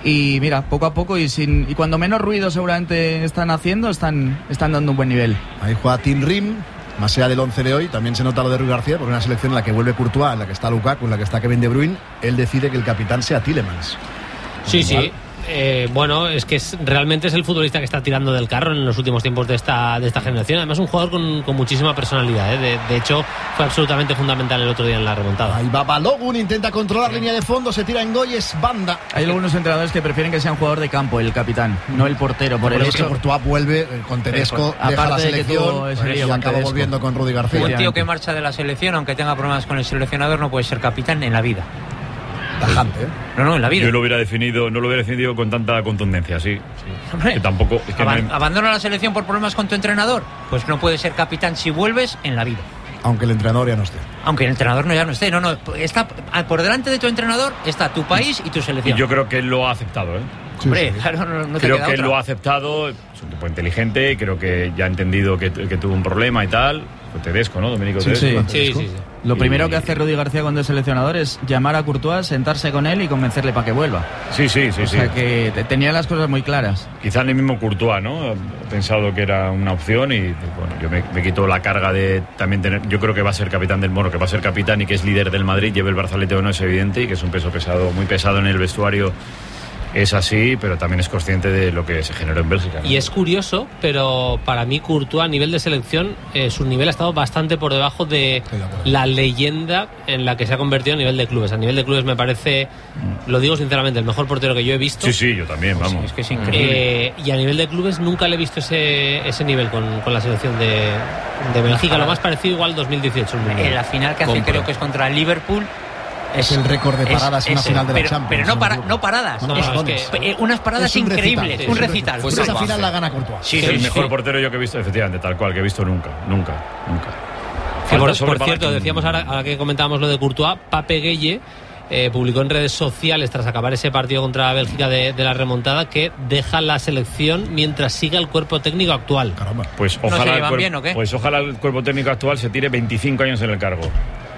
Y mira, poco a poco y cuando menos ruido seguramente están haciendo, están dando un buen nivel.
Ahí juega Tim Rim, más allá del 11 de hoy. También se nota lo de Rudi García, porque una selección en la que vuelve Courtois, en la que está Lukaku, en la que está Kevin De Bruyne. Él decide que el capitán sea Tillemans.
Sí. Bueno, es que realmente es el futbolista que está tirando del carro en los últimos tiempos de esta generación. Además, un jugador con muchísima personalidad, De hecho, fue absolutamente fundamental el otro día en la remontada.
Ahí va Balogun, intenta controlar línea de fondo, se tira en Goyes, banda.
Hay algunos entrenadores que prefieren que sea un jugador de campo, el capitán, no el portero. Por el hecho
que Courtois vuelve con Tedesco, deja la selección y acaba volviendo con Rudi García.
Un tío que marcha de la selección, aunque tenga problemas con el seleccionador, no puede ser capitán en la vida.
Tajante,
No, en la vida.
Yo no lo hubiera definido con tanta contundencia, sí.
Hombre,
que tampoco. Es que
¿abandona la selección por problemas con tu entrenador? Pues no puedes ser capitán si vuelves en la vida.
Aunque el entrenador ya no esté.
Aunque el entrenador ya no esté. No, está por delante de tu entrenador está tu país y tu selección.
Y yo creo que él lo ha aceptado,
Hombre, claro, no te
creo
queda
que
otra.
él lo ha aceptado, es un tipo inteligente, creo que ya ha entendido que tuvo un problema y tal. Fue Tedesco, ¿no? Domenico Tedesco.
Sí. Lo primero que hace Rudi García cuando es seleccionador es llamar a Courtois, sentarse con él y convencerle para que vuelva.
Sí.
O sea que tenía las cosas muy claras.
Quizá el mismo Courtois, ¿no? Ha pensado que era una opción y, bueno, yo me quito la carga de también tener... Yo creo que va a ser capitán del Moro, que va a ser capitán y que es líder del Madrid, lleve el Barzalete o no, es evidente, y que es un peso pesado, muy pesado en el vestuario. Es así, pero también es consciente de lo que se generó en Bélgica, ¿no?
Y es curioso, pero para mí Courtois a nivel de selección, su nivel ha estado bastante por debajo de la leyenda en la que se ha convertido a nivel de clubes. A nivel de clubes me parece, lo digo sinceramente, el mejor portero que yo he visto.
Sí, yo también, vamos.
Es que es increíble.
Y a nivel de clubes nunca le he visto ese nivel con la selección de Bélgica. Lo más parecido igual 2018.
En la final que hace creo que es contra Liverpool.
Es el récord de paradas en una final de la Champions.
Pero no paradas. Unas paradas increíbles. Un recital.
Pues esa final la gana Courtois.
Sí, el mejor portero yo que he visto, efectivamente, tal cual, que he visto nunca.
Por cierto, decíamos ahora que comentábamos lo de Courtois, Pape Gueye publicó en redes sociales tras acabar ese partido contra Bélgica de la remontada que deja la selección mientras siga el cuerpo técnico actual.
Caramba.
Pues ojalá el cuerpo técnico actual se tire 25 años en el cargo.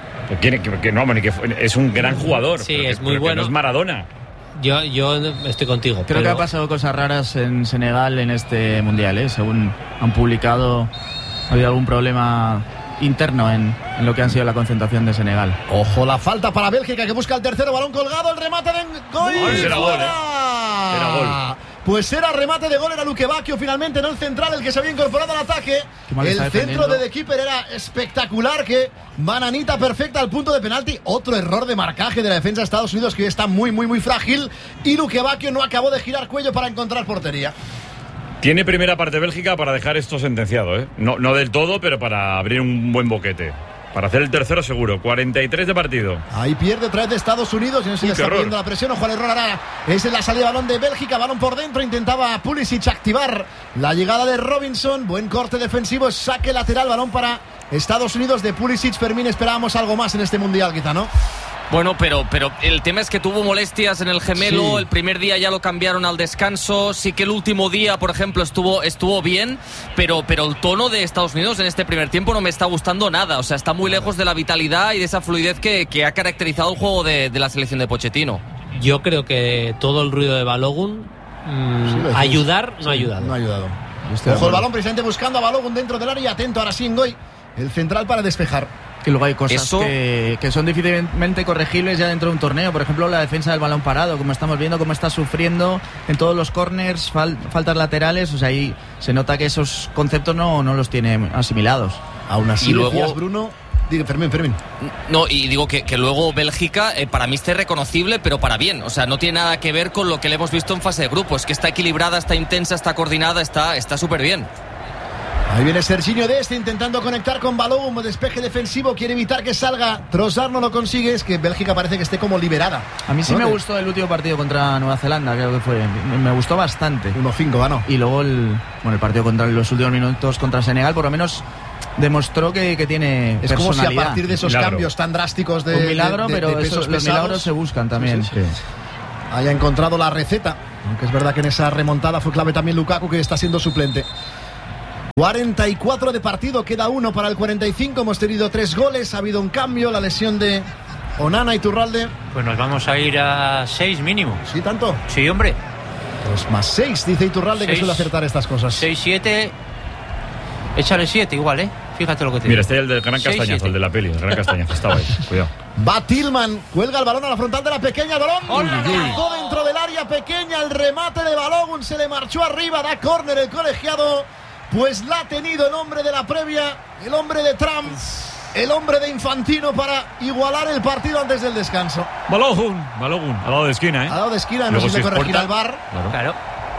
Es un gran jugador.
Sí, es muy bueno.
No es Maradona.
Yo estoy contigo.
Creo que ha pasado cosas raras en Senegal en este mundial, Según han publicado, ha habido algún problema interno en lo que ha sido la concentración de Senegal.
Ojo, la falta para Bélgica, que busca el tercero, balón colgado, el remate de gol.
Era gol, Era gol.
Pues era remate de gol, era Luque Bacchio finalmente, no el central, el que se había incorporado al ataque. El centro de The Keeper era espectacular, que bananita perfecta al punto de penalti. Otro error de marcaje de la defensa de Estados Unidos, que hoy está muy frágil, y Luque Bacchio no acabó de girar cuello para encontrar portería.
Tiene primera parte Bélgica para dejar esto sentenciado, No del todo, pero para abrir un buen boquete. Para hacer el tercero seguro, 43 de partido.
Ahí pierde otra vez de Estados Unidos. Y no sé si le está pidiendo la presión. Ojo al error ahora. Es en la salida de balón de Bélgica. Balón por dentro. Intentaba Pulisic activar la llegada de Robinson. Buen corte defensivo. Saque lateral. Balón para Estados Unidos de Pulisic. Fermín, esperábamos algo más en este mundial, quizá, ¿no?
Bueno, pero el tema es que tuvo molestias en el gemelo, sí. El primer día ya lo cambiaron al descanso, sí que el último día, por ejemplo, estuvo bien, pero el tono de Estados Unidos en este primer tiempo no me está gustando nada, o sea, está muy lejos de la vitalidad y de esa fluidez que ha caracterizado el juego de la selección de Pochettino.
Yo creo que todo el ruido de Balogun ayudar no ha ayudado.
No ha ayudado. Ojo el balón, precisamente buscando a Balogun dentro del área, atento ahora sí Ngoy, el central para despejar.
Que luego hay cosas que son difícilmente corregibles ya dentro de un torneo. Por ejemplo, la defensa del balón parado, como estamos viendo, cómo está sufriendo en todos los corners, faltas laterales. O sea, ahí se nota que esos conceptos no los tiene asimilados.
Aún así, luego Bruno... Fermín.
No, y digo que luego Bélgica para mí está irreconocible, pero para bien. O sea, no tiene nada que ver con lo que le hemos visto en fase de grupos. Es que está equilibrada, está intensa, está coordinada, está súper bien.
Ahí viene Serginho Dest intentando conectar con Balogun, despeje defensivo, quiere evitar que salga. Trossard no lo consigue, es que Bélgica parece que esté como liberada.
A mí sí me gustó el último partido contra Nueva Zelanda, creo que fue. Me gustó bastante.
1-5 ganó.
Y luego el partido contra los últimos minutos contra Senegal, por lo menos demostró que tiene
personalidad. Es como si a partir de esos cambios tan drásticos de
un milagro, pero
los
milagros se buscan también.
Sí. Haya encontrado la receta, aunque es verdad que en esa remontada fue clave también Lukaku, que está siendo suplente. 44 de partido, queda 1 para el 45. Hemos tenido 3 goles, ha habido un cambio, la lesión de Onana y Iturralde.
Pues nos vamos a ir a 6 mínimo.
¿Sí, tanto?
Sí, hombre.
Pues más 6, dice Iturralde, 6, que suele acertar estas cosas.
6-7. Échale 7 igual, Fíjate lo que te digo.
Mira, está el del Gran Castañazo, el de la peli. El Gran Castañazo, estaba ahí. Cuidado.
Va Tillman, cuelga el balón a la frontal de la pequeña, el balón lanzó dentro del área pequeña, el remate de Balogun se le marchó arriba, da córner el colegiado. Pues la ha tenido el hombre de la previa, el hombre de Trump, el hombre de Infantino para igualar el partido antes del descanso.
Balogun, al lado de esquina,
Al lado de esquina, no sé si le corregirá el VAR.
Claro.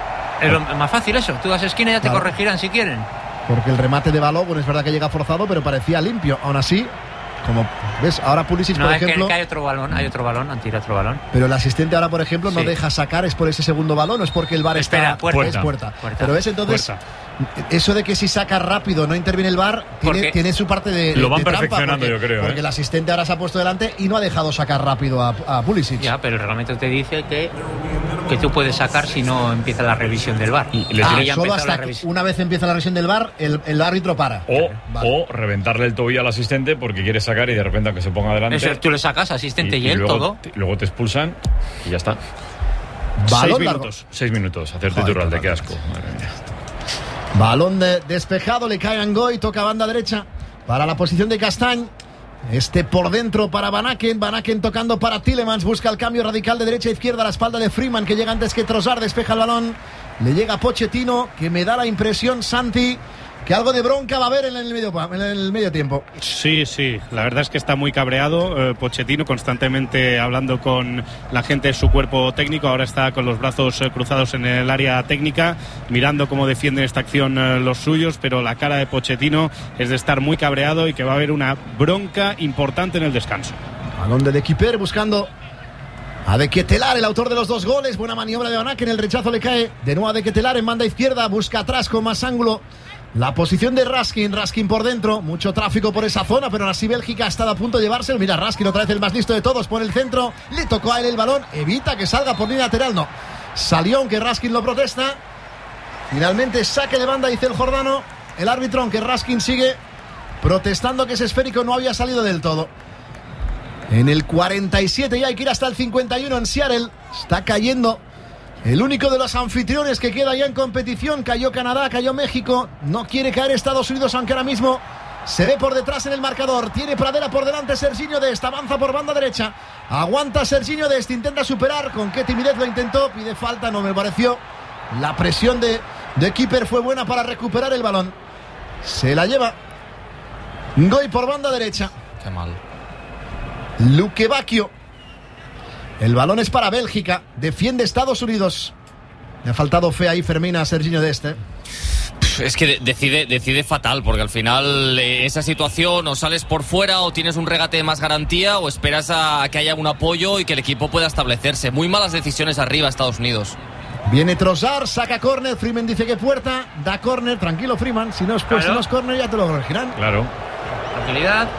Es más fácil eso, tú das esquina y ya te corregirán si quieren.
Porque el remate de Balogun es verdad que llega forzado, pero parecía limpio. Aún así, como ves, ahora Pulisic, por ejemplo...
que hay otro balón, han tirado otro balón.
Pero el asistente ahora, por ejemplo, no deja sacar, es por ese segundo balón, o es porque el VAR
está...
Puerta. Pero es entonces... Eso de que si saca rápido no interviene el VAR tiene su parte de
lo van
de
perfeccionando,
trampa,
yo creo.
Porque el asistente ahora se ha puesto delante y no ha dejado sacar rápido a Pulisic.
Ya, pero el reglamento te dice que tú puedes sacar si no empieza la revisión del VAR.
Solo hasta una vez empieza la revisión del VAR, el árbitro para.
O reventarle el tobillo al asistente porque quiere sacar y de repente aunque se ponga delante.
Eso, tú le sacas asistente y él
luego,
todo.
Luego te expulsan y ya está.
Balón
6 minutos. Hacerte Iturralde, qué asco. Madre mía.
Balón despejado, le cae a Ngoy, toca banda derecha para la posición de Castañ. Por dentro para Van Aken tocando para Tielemans, busca el cambio radical de derecha a izquierda a la espalda de Freeman, que llega antes que Trossard, despeja el balón, le llega Pochettino, que me da la impresión, Santi, que algo de bronca va a haber en el medio tiempo.
Sí, la verdad es que está muy cabreado Pochettino, constantemente hablando con la gente de su cuerpo técnico. Ahora está con los brazos cruzados en el área técnica, mirando cómo defienden esta acción los suyos, pero la cara de Pochettino es de estar muy cabreado y que va a haber una bronca importante en el descanso.
Balón de Keeper buscando a De Ketelaere, el autor de los 2 goles. Buena maniobra de Van Aken, el rechazo le cae de nuevo a De Ketelaere en banda izquierda, busca atrás con más ángulo la posición de Raskin por dentro, mucho tráfico por esa zona, pero aún así Bélgica ha estado a punto de llevárselo. Mira, Raskin otra vez el más listo de todos, por el centro, le tocó a él el balón, evita que salga por línea lateral, no, salió aunque Raskin lo protesta. Finalmente saque de banda, dice el Jordano, el árbitro, aunque Raskin sigue protestando que ese esférico no había salido del todo. En el 47 ya hay que ir hasta el 51 en Seattle, está cayendo el único de los anfitriones que queda ya en competición. Cayó Canadá, cayó México, no quiere caer Estados Unidos, aunque ahora mismo se ve por detrás en el marcador. Tiene Pradera por delante, Serginho Dest avanza por banda derecha, aguanta Serginho Dest, intenta superar, con qué timidez lo intentó, pide falta, no me pareció. La presión de Keeper fue buena para recuperar el balón, se la lleva Ngoy por banda derecha.
Qué mal.
Luque Bacchio. El balón es para Bélgica, defiende Estados Unidos. Le ha faltado fe ahí, Fermín, a Serginho Dest.
Es que decide fatal, porque al final esa situación o sales por fuera o tienes un regate de más garantía o esperas a que haya un apoyo y que el equipo pueda establecerse. Muy malas decisiones arriba Estados Unidos.
Viene Trossard, saca córner, Freeman dice que puerta, da córner, tranquilo Freeman, si no es córner ya te lo corregirán.
Claro.
Tranquilidad.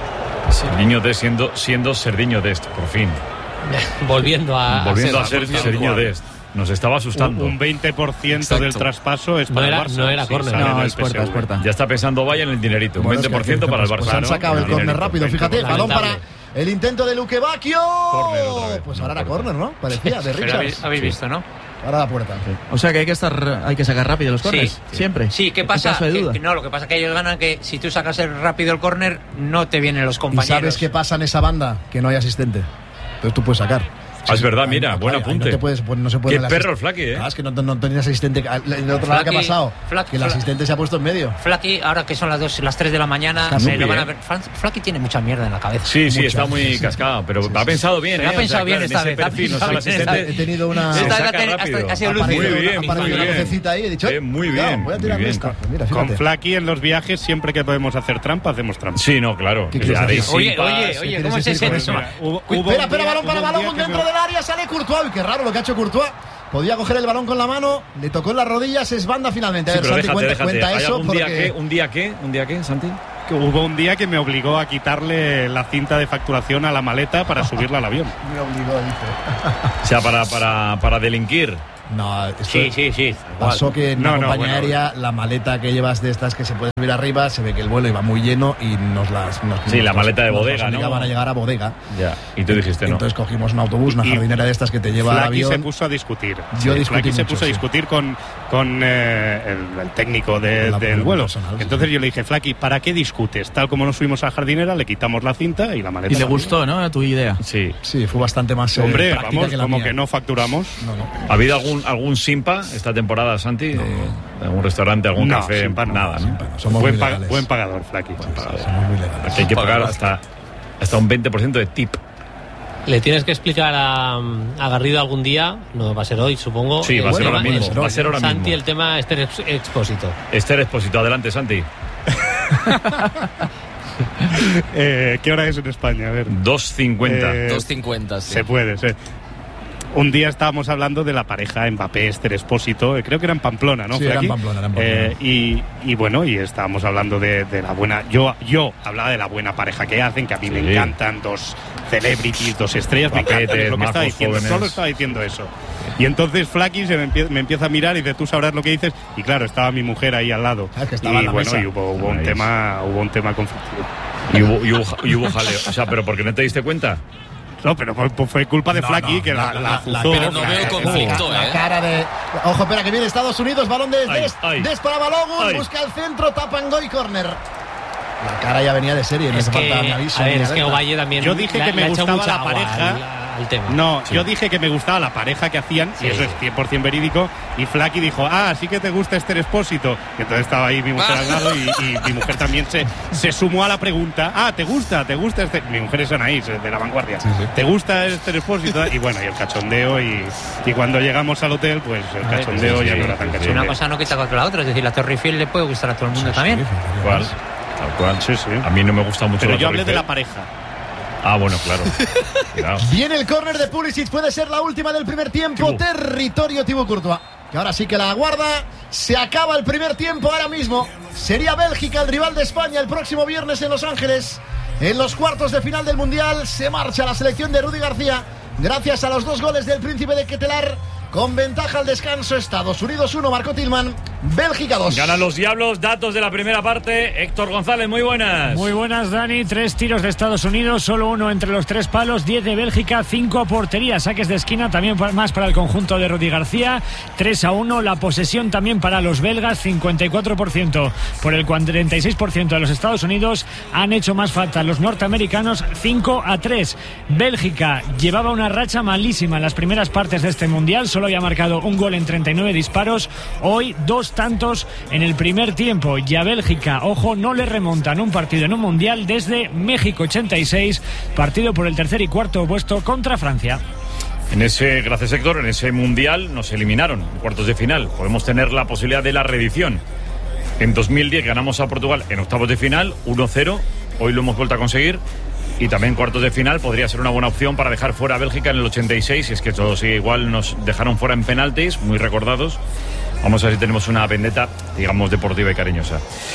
Serginho Dest siendo Serginho Dest, por fin.
Volviendo a
ser Serginho Dest. Nos estaba asustando.
Un 20% del traspaso es para el Barça.
No era córner.
No, es puerta.
Ya está pensando Vaya en el dinerito. Un 20% para el Barça.
Pues han sacado el córner rápido, fíjate. Balón para el intento de Luque Bacchio. Pues ahora era córner, ¿no? Parecía, de Richards.
Habéis visto, ¿no?
Ahora la puerta.
O sea que hay que sacar rápido los córners, siempre.
Sí, ¿qué pasa? Lo que pasa es que ellos ganan que si tú sacas rápido el córner, no te vienen los compañeros.
¿Y sabes qué pasa en esa banda? Que no hay asistente. Entonces tú puedes sacar.
Es verdad, mira, buen apunte.
No se puede.
Qué perro el Flaki,
¿eh? Es que no tenías asistente. El otro lado que ha pasado, que el asistente se ha puesto en medio.
Flaki, ahora que son las 3 de la mañana, lo van a ver. Flaki tiene mucha mierda en la cabeza.
Sí, está muy cascado, pero ha pensado bien,
Ha pensado bien esta vez.
He tenido una...
Ha sido lúcido.
Muy bien.
Una vocecita ahí, he dicho...
Muy bien.
Voy a tirar esta.
Con Flaki en los viajes, siempre que podemos hacer trampa, hacemos trampa.
Sí, no, claro.
Oye, ¿cómo es eso?
Espera, balón para balón dentro del área, sale Courtois. Uy, qué raro lo que ha hecho Courtois. Podía coger el balón con la mano, le tocó en las rodillas, es banda finalmente. A ver, Santi, cuenta eso.
¿Un día qué, Santi?
Que hubo un día que me obligó a quitarle la cinta de facturación a la maleta para subirla al avión.
Me obligó, dice.
O sea, para delinquir.
No,
sí.
Pasó que en la compañía aérea la maleta que llevas de estas que se puede subir arriba, se ve que el vuelo iba muy lleno y
la maleta de bodega,
¿no? Iban a llegar a bodega.
Ya. Y tú dijiste no.
Entonces cogimos un autobús, una jardinera de estas que te lleva al avión.
Se puso a discutir.
Flaki
se puso a discutir con el técnico del vuelo. Entonces yo le dije, Flaki, ¿para qué discutes? Tal como nos subimos a la jardinera, le quitamos la cinta y la maleta.
Y le gustó, ¿no? Tu idea.
Sí,
fue bastante más
Hombre, vamos, que como que no facturamos.
No.
¿Ha habido algún simpa esta temporada, Santi? ¿Algún restaurante, algún café? Nada, ¿no?
Somos
buen pagador, Flaki.
Somos muy legales.
Hay que pagar hasta un 20% de tip.
¿Le tienes que explicar a Garrido algún día? No, va a ser hoy, supongo.
Sí, va a ser ahora mismo.
Santi, el tema Esther Expósito.
Esther Expósito, adelante, Santi.
¿Qué hora es en España? A ver.
2:50.
2:50, sí.
Se puede. Un día estábamos hablando de la pareja Mbappé, Esther Expósito, creo que era en Pamplona, ¿no?
Sí, era en Pamplona.
Y estábamos hablando de la buena... Yo hablaba de la buena pareja que hacen, que a mí me encantan, 2 celebrities, 2 estrellas, me encanta, es lo que estaba diciendo, solo estaba diciendo eso. Y entonces Flaki me empieza a mirar y dice, tú sabrás lo que dices, y claro, estaba mi mujer ahí al lado.
Que estaba en la mesa.
Y hubo un tema conflictivo.
Y hubo jaleo, o sea, pero ¿por qué no te diste cuenta?
No, pero fue culpa de Flaki que la azuzó.
Pero no veo conflicto,
La cara de... Ojo, espera, que viene Estados Unidos, balón de Dest para Balogun, busca el centro, tapan gol y córner. La cara ya venía de serie, no hace falta mi aviso.
A ver, es que Ovalle también...
Yo dije que me gustaba la pareja...
Al tema.
No, yo dije que me gustaba la pareja que hacían, y eso es 100% verídico, y Flaki dijo, sí que te gusta Esther Expósito. Y entonces estaba ahí mi mujer al lado y mi mujer también se sumó a la pregunta, ¿te gusta Esther? Mi mujer es Anaís, de La Vanguardia. Sí. ¿Te gusta Esther Expósito? Y bueno, y el cachondeo, y cuando llegamos al hotel, pues el cachondeo ya no era tan cachondeo.
Una cosa no quita contra la otra, es decir, la Torre Eiffel le puede gustar a todo el mundo también.
Tal cual. Sí. A mí no me gusta mucho.
Pero yo hablé de la pareja.
Bueno, claro.
Viene el córner de Pulisic, puede ser la última del primer tiempo. Territorio Thibaut Courtois, que ahora sí que la guarda. Se acaba el primer tiempo ahora mismo. Sería Bélgica el rival de España el próximo viernes en Los Ángeles. En los cuartos de final del Mundial se marcha la selección de Rudy García, gracias a los 2 goles del Príncipe de Ketelar. Con ventaja al descanso, Estados Unidos 1, marcó Tillman, Bélgica 2.
Ganan los Diablos, datos de la primera parte. Héctor González, muy buenas.
Muy buenas, Dani. 3 tiros de Estados Unidos, solo 1 entre los 3 palos, 10 de Bélgica, 5 a portería. Saques de esquina también más para el conjunto de Rudy García, 3-1. La posesión también para los belgas, 54% por el 46% de los Estados Unidos. Han hecho más falta los norteamericanos, 5-3. Bélgica llevaba una racha malísima en las primeras partes de este Mundial, solo había marcado un gol en 39 disparos. Hoy 2 tantos en el primer tiempo. Y a Bélgica, ojo, no le remontan un partido en un Mundial desde México 86, partido por el tercer y cuarto puesto contra Francia.
Gracias Héctor, en ese Mundial nos eliminaron en cuartos de final. Podemos tener la posibilidad de la reedición. En 2010 ganamos a Portugal en octavos de final, 1-0. Hoy lo hemos vuelto a conseguir. Y también cuartos de final podría ser una buena opción para dejar fuera a Bélgica en el 86. Y es que esto sigue igual, nos dejaron fuera en penaltis, muy recordados. Vamos a ver si tenemos una vendetta, digamos, deportiva y cariñosa.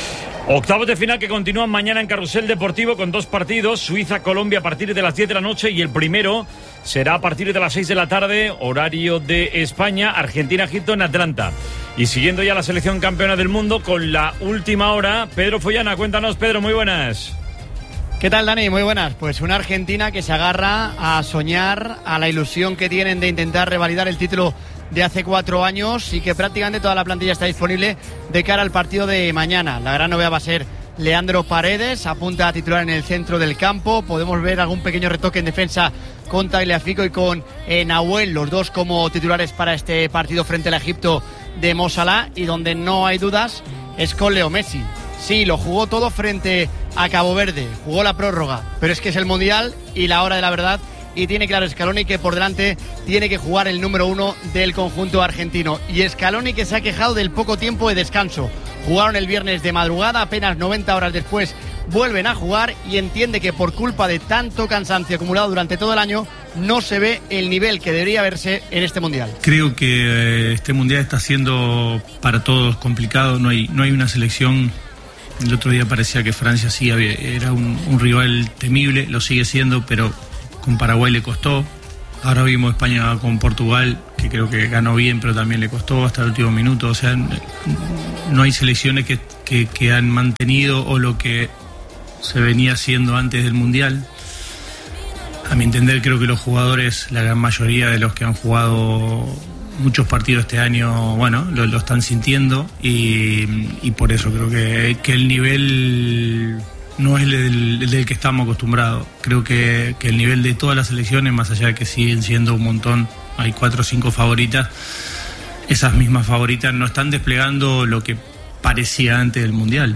Octavos de final que continúan mañana en Carrusel Deportivo con 2 partidos. Suiza-Colombia a partir de las 10 de la noche y el primero será a partir de las 6 de la tarde, horario de España, Argentina-Egipto en Atlanta. Y siguiendo ya la selección campeona del mundo con la última hora, Pedro Follana. Cuéntanos, Pedro, muy buenas.
¿Qué tal, Dani? Muy buenas. Pues una Argentina que se agarra a soñar, a la ilusión que tienen de intentar revalidar el título de hace 4 años y que prácticamente toda la plantilla está disponible de cara al partido de mañana. La gran novedad va a ser Leandro Paredes, apunta a titular en el centro del campo. Podemos ver algún pequeño retoque en defensa con Tagliafico y con Nahuel, los dos como titulares para este partido frente al Egipto de Mo Salah, y donde no hay dudas es con Leo Messi. Sí, lo jugó todo frente a Cabo Verde, jugó la prórroga, pero es que es el Mundial y la hora de la verdad. Y tiene claro Scaloni que por delante tiene que jugar el número 1 del conjunto argentino. Y Scaloni que se ha quejado del poco tiempo de descanso. Jugaron el viernes de madrugada, apenas 90 horas después vuelven a jugar y entiende que por culpa de tanto cansancio acumulado durante todo el año no se ve el nivel que debería verse en este Mundial.
Creo que este Mundial está siendo para todos complicado, no hay una selección. El otro día parecía que Francia sí era un rival temible, lo sigue siendo, pero con Paraguay le costó. Ahora vimos España con Portugal, que creo que ganó bien, pero también le costó hasta el último minuto. O sea, no hay selecciones que han mantenido o lo que se venía haciendo antes del Mundial. A mi entender, creo que los jugadores, la gran mayoría de los que han jugado muchos partidos este año, bueno, lo están sintiendo y por eso creo que el nivel no es el del que estamos acostumbrados. Creo que el nivel de todas las selecciones, más allá de que siguen siendo un montón, hay 4 o 5 favoritas, esas mismas favoritas no están desplegando lo que parecía antes del Mundial.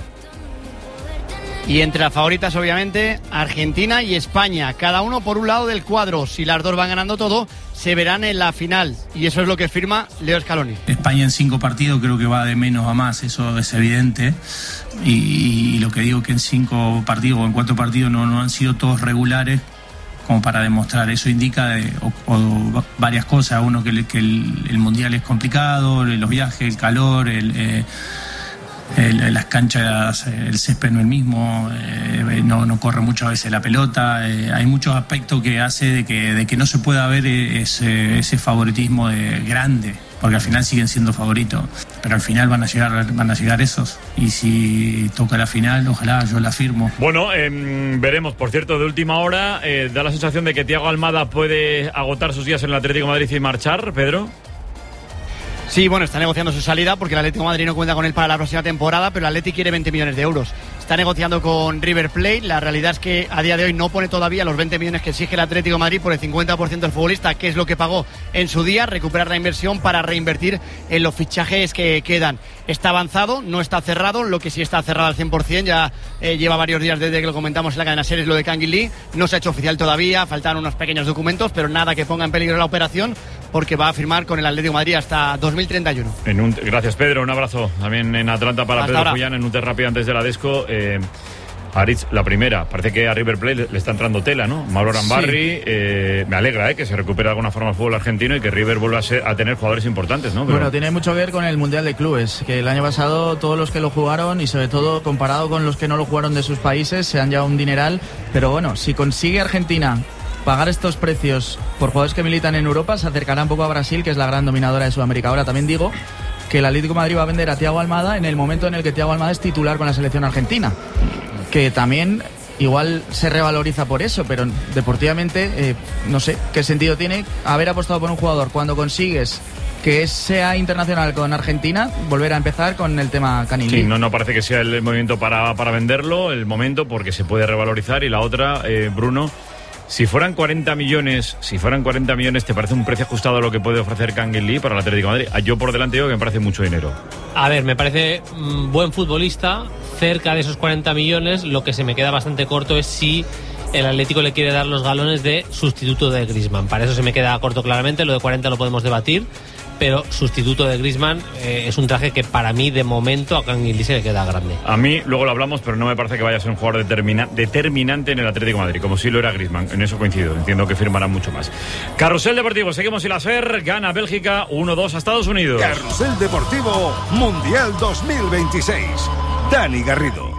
Y entre las favoritas, obviamente, Argentina y España, cada uno por un lado del cuadro. Si las dos van ganando todo, se verán en la final. Y eso es lo que firma Leo Scaloni.
España en 5 partidos creo que va de menos a más, eso es evidente. Y lo que digo que en 5 partidos o en 4 partidos no han sido todos regulares como para demostrar. Eso indica varias cosas. Uno, que el Mundial es complicado, los viajes, el calor, las canchas, el césped no es el mismo, no corre muchas veces la pelota, hay muchos aspectos que hace de que no se pueda ver ese favoritismo grande, porque al final siguen siendo favoritos, pero al final van a llegar esos, y si toca la final, ojalá, yo la firmo.
Bueno, veremos. Por cierto, de última hora, da la sensación de que Thiago Almada puede agotar sus días en el Atlético de Madrid y marchar, Pedro.
Sí, bueno, está negociando su salida porque el Atlético de Madrid no cuenta con él para la próxima temporada, pero el Atleti quiere 20 millones de euros. Está negociando con River Plate. La realidad es que a día de hoy no pone todavía los 20 millones que exige el Atlético de Madrid por el 50% del futbolista, que es lo que pagó en su día, recuperar la inversión para reinvertir en los fichajes que quedan. Está avanzado, no está cerrado, lo que sí está cerrado al 100%, ya lleva varios días desde que lo comentamos en la cadena SER, es lo de Kangin Lee. No se ha hecho oficial todavía, faltan unos pequeños documentos, pero nada que ponga en peligro la operación, porque va a firmar con el Atlético de Madrid hasta 2031.
Gracias, Pedro, un abrazo también en Atlanta para Pedro Follana. En un test rápido antes de la Desco. Aritz, la primera, parece que a River Plate le está entrando tela, ¿no? Mauro Arambarri, sí. Me alegra que se recupere de alguna forma el fútbol argentino y que River vuelva a tener jugadores importantes, ¿no? Pero...
Bueno, tiene mucho que ver con el Mundial de Clubes, que el año pasado todos los que lo jugaron, y sobre todo comparado con los que no lo jugaron de sus países, se han llevado un dineral. Pero bueno, si consigue Argentina pagar estos precios por jugadores que militan en Europa, se acercará un poco a Brasil, que es la gran dominadora de Sudamérica. Ahora también digo que el Atlético de Madrid va a vender a Thiago Almada en el momento en el que Thiago Almada es titular con la selección argentina, que también igual se revaloriza por eso, pero deportivamente no sé qué sentido tiene haber apostado por un jugador cuando consigues que sea internacional con Argentina, volver a empezar con el tema Canini.
Sí, no parece que sea el movimiento para venderlo, el momento, porque se puede revalorizar. Y la otra, Bruno, si fueran 40 millones, ¿te parece un precio ajustado a lo que puede ofrecer Kangin Lee para el Atlético de Madrid? Yo por delante digo que me parece mucho dinero.
A ver, me parece buen futbolista, cerca de esos 40 millones. Lo que se me queda bastante corto es si el Atlético le quiere dar los galones de sustituto de Griezmann. Para eso se me queda corto claramente. Lo de 40 lo podemos debatir, pero sustituto de Griezmann es un traje que para mí de momento a Kangin Lee se le queda grande.
A mí, luego lo hablamos, pero no me parece que vaya a ser un jugador determinante en el Atlético de Madrid, como sí lo era Griezmann. En eso coincido, entiendo que firmará mucho más. Carrusel Deportivo, seguimos sin la SER, gana Bélgica 1-2 a Estados Unidos.
Carrusel Deportivo Mundial 2026, Dani Garrido.